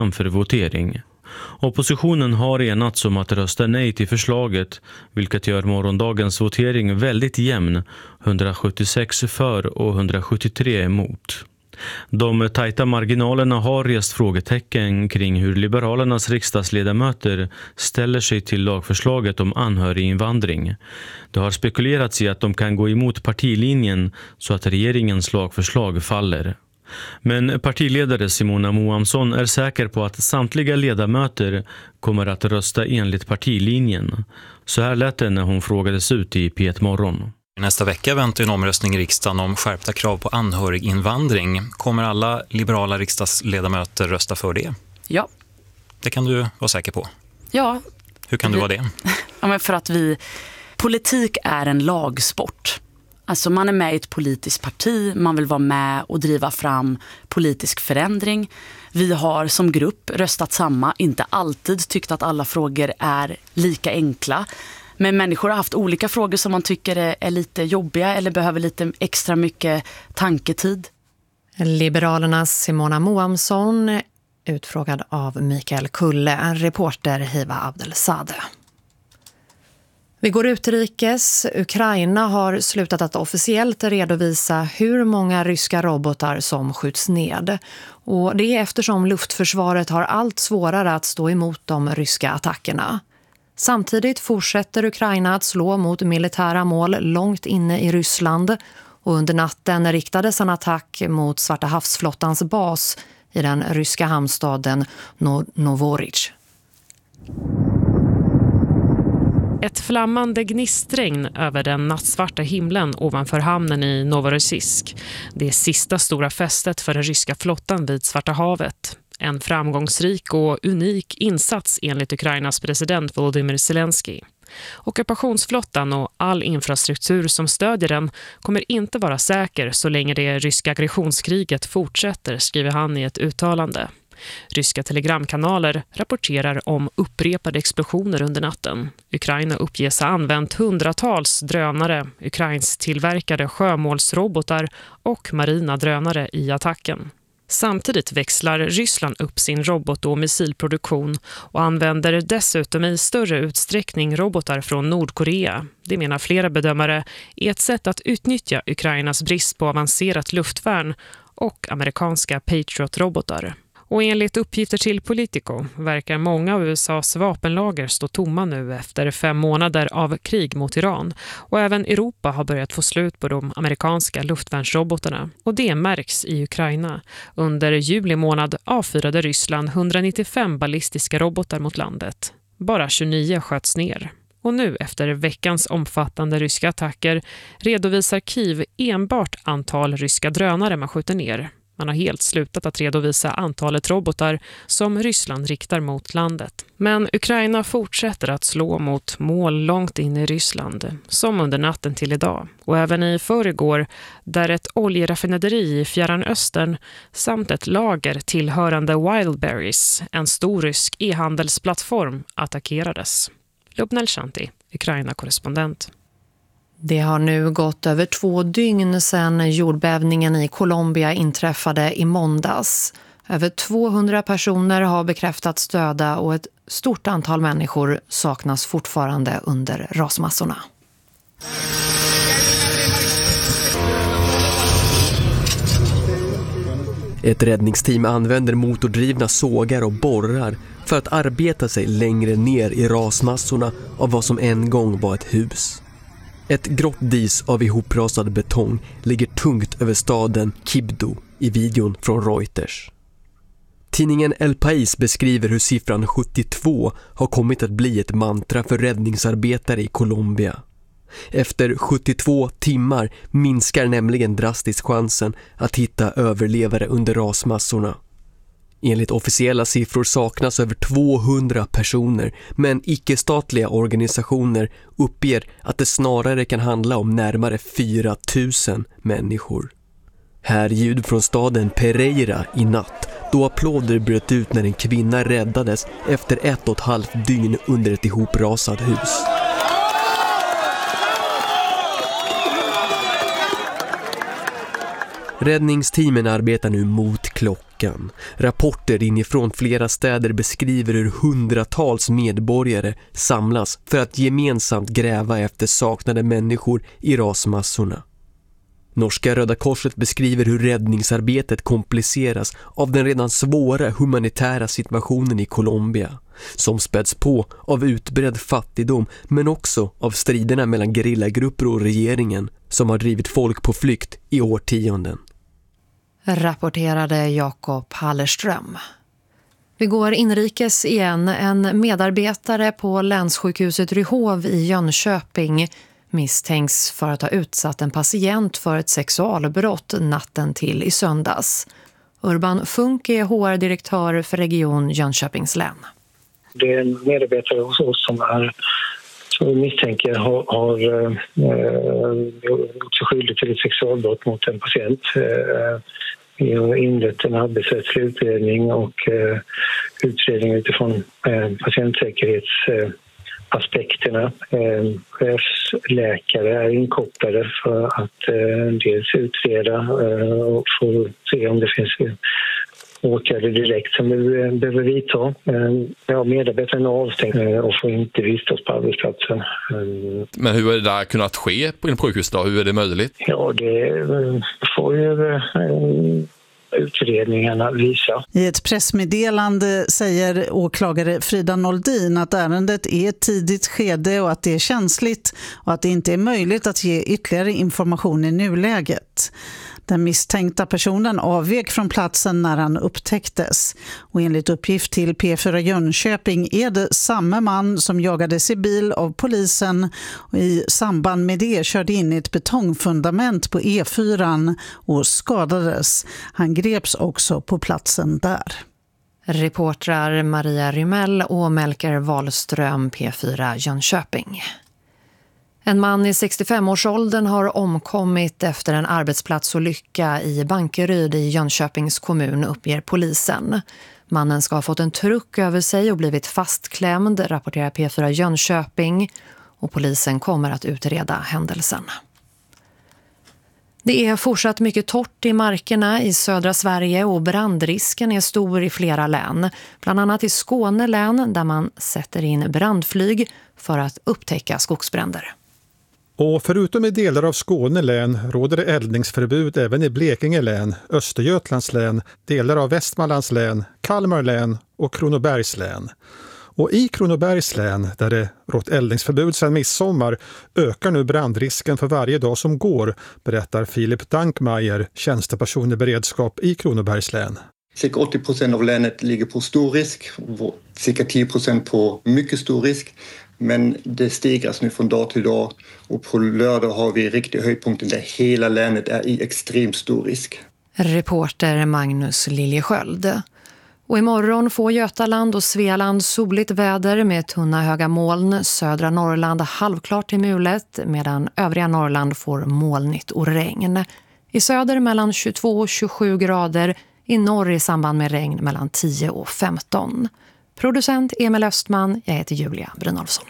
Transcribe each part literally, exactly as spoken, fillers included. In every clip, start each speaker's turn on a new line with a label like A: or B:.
A: för votering. Oppositionen har enats om att rösta nej till förslaget, vilket gör morgondagens votering väldigt jämn, hundrasjuttiosex för och hundrasjuttiotre emot. De tajta marginalerna har rest frågetecken kring hur Liberalernas riksdagsledamöter ställer sig till lagförslaget om anhöriginvandring. Det har spekulerats i att de kan gå emot partilinjen så att regeringens lagförslag faller. Men partiledare Simona Moamsson är säker på att samtliga ledamöter kommer att rösta enligt partilinjen. Så här lät det när hon frågades ut i P ett morgon.
B: Nästa vecka väntar en omröstning i riksdagen om skärpta krav på anhöriginvandring. Kommer alla liberala riksdagsledamöter rösta för det?
C: Ja.
B: Det kan du vara säker på?
C: Ja.
B: Hur kan
C: vi,
B: du vara det?
C: Ja, men för att vi... Politik är en lagsport. Alltså man är med i ett politiskt parti, man vill vara med och driva fram politisk förändring. Vi har som grupp röstat samma, inte alltid tyckt att alla frågor är lika enkla. Men människor har haft olika frågor som man tycker är, är lite jobbiga eller behöver lite extra mycket tanketid.
D: Liberalernas Simona Moamsson, utfrågad av Mikael Kulle, en reporter Hiva Abdelsade. Vi går utrikes. Ukraina har slutat att officiellt redovisa hur många ryska robotar som skjuts ned. Och det är eftersom luftförsvaret har allt svårare att stå emot de ryska attackerna. Samtidigt fortsätter Ukraina att slå mot militära mål långt inne i Ryssland. Och under natten riktades en attack mot Svarta havsflottans bas i den ryska hamnstaden Novorossijsk.
E: Ett flammande gnistregn över den nattsvarta himlen ovanför hamnen i Novorossijsk. Det är sista stora fästet för den ryska flottan vid Svarta havet. En framgångsrik och unik insats enligt Ukrainas president Volodymyr Zelensky. Ockupationsflottan och all infrastruktur som stödjer den kommer inte vara säker så länge det ryska aggressionskriget fortsätter, skriver han i ett uttalande. Ryska telegramkanaler rapporterar om upprepade explosioner under natten. Ukraina uppges ha använt hundratals drönare, Ukrains tillverkade sjömålsrobotar och marina drönare i attacken. Samtidigt växlar Ryssland upp sin robot- och missilproduktion och använder dessutom i större utsträckning robotar från Nordkorea. Det menar flera bedömare är ett sätt att utnyttja Ukrainas brist på avancerat luftvärn och amerikanska Patriot-robotar. Och enligt uppgifter till Politico verkar många av U S A:s vapenlager stå tomma nu efter fem månader av krig mot Iran. Och även Europa har börjat få slut på de amerikanska luftvärnsrobotarna. Och det märks i Ukraina. Under juli månad avfyrade Ryssland etthundranittiofem ballistiska robotar mot landet. Bara tjugonio sköts ner. Och nu efter veckans omfattande ryska attacker redovisar Kiev enbart antal ryska drönare man skjuter ner. Man har helt slutat att redovisa antalet robotar som Ryssland riktar mot landet. Men Ukraina fortsätter att slå mot mål långt in i Ryssland, som under natten till idag. Och även i förrgår, där ett oljeraffinaderi i Fjärran Östern samt ett lager tillhörande Wildberries, en stor rysk e-handelsplattform, attackerades. Lubna Shanti, Ukraina-korrespondent.
D: Det har nu gått över två dygn sedan jordbävningen i Colombia inträffade i måndags. Över tvåhundra personer har bekräftats döda och ett stort antal människor saknas fortfarande under rasmassorna.
F: Ett räddningsteam använder motordrivna sågar och borrar för att arbeta sig längre ner i rasmassorna av vad som en gång var ett hus. Ett grått dis av ihoprasad betong ligger tungt över staden Kibdo i videon från Reuters. Tidningen El País beskriver hur siffran sjuttiotvå har kommit att bli ett mantra för räddningsarbetare i Colombia. Efter sjuttiotvå timmar minskar nämligen drastiskt chansen att hitta överlevare under rasmassorna. Enligt officiella siffror saknas över tvåhundra personer, men icke-statliga organisationer uppger att det snarare kan handla om närmare fyra tusen människor. Här ljud från staden Pereira i natt, då applåder bröt ut när en kvinna räddades efter ett och ett halvt dygn under ett ihoprasat hus. Räddningsteamen arbetar nu mot klockan. veckan. Rapporter inifrån flera städer beskriver hur hundratals medborgare samlas för att gemensamt gräva efter saknade människor i rasmassorna. Norska Röda Korset beskriver hur räddningsarbetet kompliceras av den redan svåra humanitära situationen i Colombia, som späds på av utbredd fattigdom men också av striderna mellan gerillagrupper och regeringen som har drivit folk på flykt i årtionden.
D: Rapporterade Jakob Hallerström. Vi går inrikes igen. En medarbetare på länssjukhuset Ryhov i Jönköping misstänks för att ha utsatt en patient för ett sexualbrott natten till i söndags. Urban Funk är H R-direktör för region Jönköpings län.
G: Det är en medarbetare hos oss som är som vi misstänker har, har eh, gjort sig skyldig till ett sexualbrott mot en patient. Eh, vi har inlett en arbetsrättslig utredning och eh, utredning utifrån eh, patientsäkerhets eh, aspekterna. Eh, chefsläkare är inkopplade för att eh, dels utreda eh, och få se om det finns åtgärder direkt som vi behöver vidta. Eh, ja, medarbetaren är avstängd eh, och får inte vistas på arbetsplatsen. Eh,
H: Men hur är det där kunnat ske på en sjukhus då? Hur är det möjligt?
G: ja, det eh, får ju eh, utredningarna visa.
I: I ett pressmeddelande säger åklagare Frida Noldin att ärendet är ett tidigt skede och att det är känsligt och att det inte är möjligt att ge ytterligare information i nuläget. Den misstänkta personen avvek från platsen när han upptäcktes. Och enligt uppgift till P fyra Jönköping är det samma man som jagades i bil av polisen och i samband med det körde in i ett betongfundament på E fyra och skadades. Han greps också på platsen där.
D: Reportrar Maria Rymell och Melker Wahlström, P fyra Jönköping. En man i sextiofem-årsåldern har omkommit efter en arbetsplatsolycka i Bankeryd i Jönköpings kommun, uppger polisen. Mannen ska ha fått en truck över sig och blivit fastklämd, rapporterar P fyra Jönköping, och polisen kommer att utreda händelsen. Det är fortsatt mycket torrt i markerna i södra Sverige och brandrisken är stor i flera län. Bland annat i Skåne län där man sätter in brandflyg för att upptäcka skogsbränder.
J: Och förutom i delar av Skåne län råder det eldningsförbud även i Blekinge län, Östergötlands län, delar av Västmanlands län, Kalmar län och Kronobergs län. Och i Kronobergs län, där det rått eldningsförbud sedan midsommar, ökar nu brandrisken för varje dag som går, berättar Filip Dankmeier, tjänsteperson i beredskap i Kronobergs län.
K: Cirka åttio procent av länet ligger på stor risk, cirka tio procent på mycket stor risk. Men det stigras nu från dag till dag och på lördag har vi riktigt höjdpunkten där hela länet är i extremt stor risk.
D: Reporter Magnus Liljesköld. Och imorgon får Götaland och Svealand soligt väder med tunna höga moln. Södra Norrland halvklart till mulet medan övriga Norrland får molnigt och regn. I söder mellan tjugotvå och tjugosju grader, i norr i samband med regn mellan tio och femton. Producent Emil Östman, jag heter Julia Brynolfsson.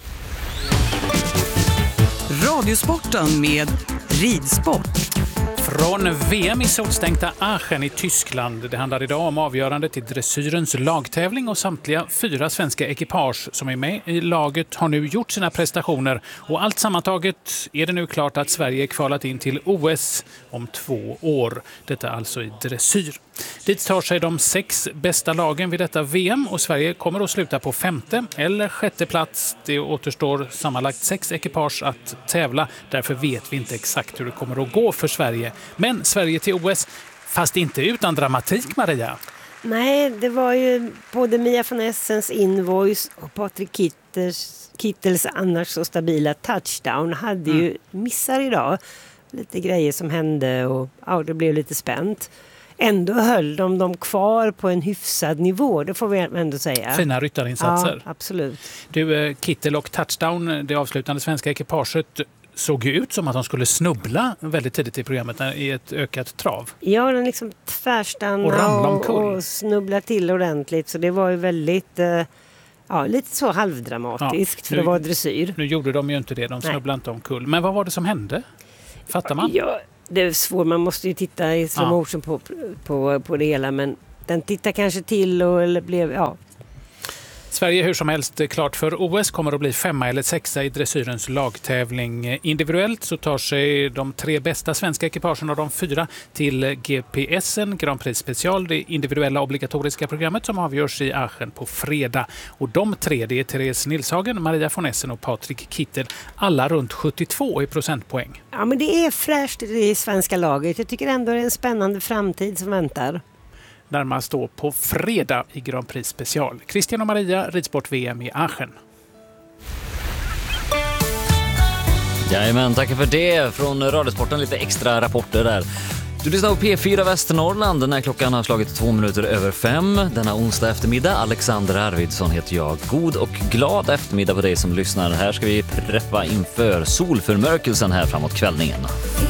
L: Radiosporten med ridsport.
M: Från V M i solstänkta Aachen i Tyskland. Det handlar idag om avgörandet i dressyrens lagtävling och samtliga fyra svenska ekipage som är med i laget har nu gjort sina prestationer. Och allt sammantaget är det nu klart att Sverige kvalat in till O S om två år. Detta alltså i dressyr. Dit tar sig de sex bästa lagen vid detta V M och Sverige kommer att sluta på femte eller sjätte plats. Det återstår sammanlagt sex ekipage att tävla. Därför vet vi inte exakt hur det kommer att gå för Sverige. Men Sverige till O S, fast inte utan dramatik, Maria.
N: Nej, det var ju både Mia von Essens invoice och Patrik Kittels, Kittels annars så stabila touchdown hade mm. ju missar idag. Lite grejer som hände och ja, det blev lite spänt. Ändå höll de dem kvar på en hyfsad nivå, det får vi ändå säga.
M: Fina ryttarinsatser.
N: Ja, absolut.
M: Du, Kittel och touchdown, det avslutande svenska ekipaget, såg ju ut som att de skulle snubbla väldigt tidigt i programmet i ett ökat trav.
N: Ja, den liksom tvärstanna och, och, och snubbla till ordentligt. Så det var ju väldigt, eh, ja, lite så halvdramatiskt ja, för nu, det var dressyr.
M: Nu gjorde de ju inte det, de snubblade inte omkull. Men vad var det som hände? Fattar man?
N: Ja, det är svårt, man måste ju titta i slow motion ja. på, på, på det hela. Men Den tittar kanske till och eller blev, ja.
M: Sverige hur som helst klart för O S, kommer att bli femma eller sexa i dressyrens lagtävling. Individuellt så tar sig de tre bästa svenska ekipagen av de fyra till G P S-en, Grand Prix Special, det individuella obligatoriska programmet som avgörs i Aachen på fredag. Och de tre, det är Therese Nilshagen, Maria von Essen och Patrik Kittel, alla runt sjuttiotvå i procentpoäng.
N: Ja, men det är fräscht i det svenska laget. Jag tycker ändå det är en spännande framtid som väntar.
M: Närmast då på fredag i Grand Prix Special. Christian och Maria, Ridsport-V M i Aachen.
O: Jajamän, tack för det. Från Radiosporten lite extra rapporter där. Du lyssnar på P fyra Västernorrland när klockan har slagit två minuter över fem. Denna onsdag eftermiddag, Alexander Arvidsson heter jag. God och glad eftermiddag på dig som lyssnar. Här ska vi preppa inför solförmörkelsen här framåt kvällningen.